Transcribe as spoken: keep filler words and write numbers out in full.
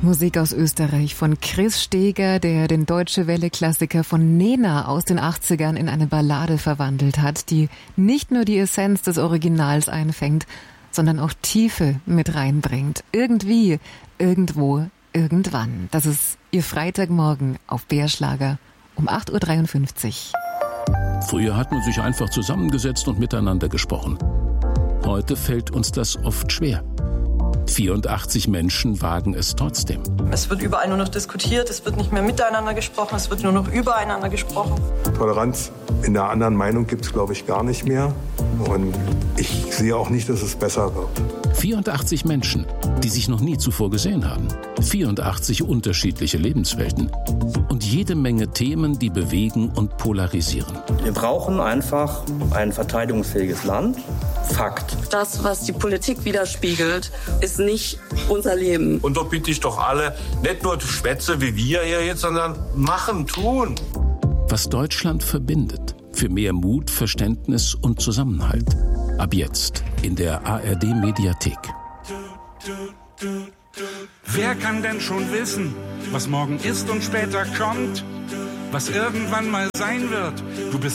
Musik aus Österreich von Chris Steger, der den Deutsche Welle-Klassiker von Nena aus den achtzigern in eine Ballade verwandelt hat, die nicht nur die Essenz des Originals einfängt, sondern auch Tiefe mit reinbringt. Irgendwie, irgendwo, irgendwann. Das ist Ihr Freitagmorgen auf B R Schlager um acht Uhr dreiundfünfzig. Früher hat man sich einfach zusammengesetzt und miteinander gesprochen. Heute fällt uns das oft schwer. vierundachtzig Menschen wagen es trotzdem. Es wird überall nur noch diskutiert, es wird nicht mehr miteinander gesprochen, es wird nur noch übereinander gesprochen. Toleranz in der anderen Meinung gibt es, glaube ich, gar nicht mehr. Und ich sehe auch nicht, dass es besser wird. vierundachtzig Menschen, die sich noch nie zuvor gesehen haben. vierundachtzig unterschiedliche Lebenswelten. Und jede Menge Themen, die bewegen und polarisieren. Wir brauchen einfach ein verteidigungsfähiges Land. Fakt. Das, was die Politik widerspiegelt, ist nicht unser Leben. Und da bitte ich doch alle, nicht nur Schwätze wie wir hier jetzt, sondern machen, tun. Was Deutschland verbindet. Für mehr Mut, Verständnis und Zusammenhalt. Ab jetzt in der A R D-Mediathek. Wer kann denn schon wissen, was morgen ist und später kommt? Was irgendwann mal sein wird? Du bist